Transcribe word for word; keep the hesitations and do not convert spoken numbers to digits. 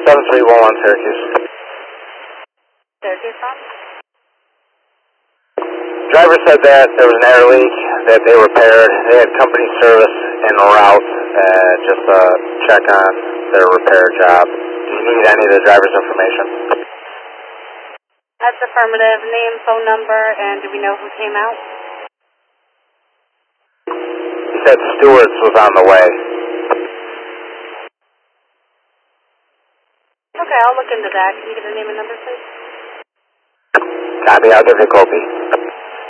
seven three one one Syracuse. Syracuse from? Driver said that there was an air leak that they repaired. They had company service en route, uh, just uh, check on their repair job. Do you need any of the driver's information? That's affirmative. Name, phone number, and do we know who came out? He said Stewart's was on the way. Okay, I'll look into that. Can you give the name and number, please? Copy, I'll give you a copy.